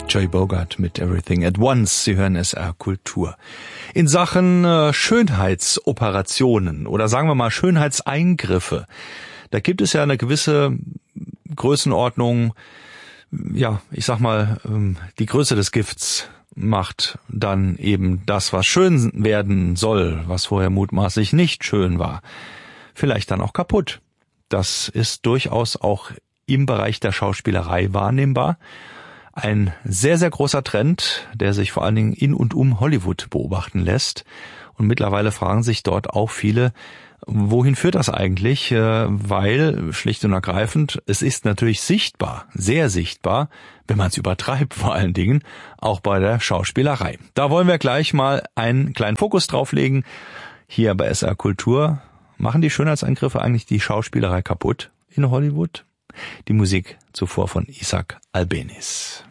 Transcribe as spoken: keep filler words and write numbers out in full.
Joey Bogart mit Everything at Once. Sie hören S R Kultur. In Sachen äh, Schönheitsoperationen oder sagen wir mal Schönheitseingriffe, da gibt es ja eine gewisse Größenordnung. Ja, ich sag mal, ähm, die Größe des Gifts macht dann eben das, was schön werden soll, was vorher mutmaßlich nicht schön war, vielleicht dann auch kaputt. Das ist durchaus auch im Bereich der Schauspielerei wahrnehmbar. Ein sehr, sehr großer Trend, der sich vor allen Dingen in und um Hollywood beobachten lässt. Und mittlerweile fragen sich dort auch viele, wohin führt das eigentlich? Weil, schlicht und ergreifend, es ist natürlich sichtbar, sehr sichtbar, wenn man es übertreibt vor allen Dingen, auch bei der Schauspielerei. Da wollen wir gleich mal einen kleinen Fokus drauflegen. Hier bei S R Kultur. Machen die Schönheitseingriffe eigentlich die Schauspielerei kaputt in Hollywood? Die Musik zuvor von Isaac Albeniz.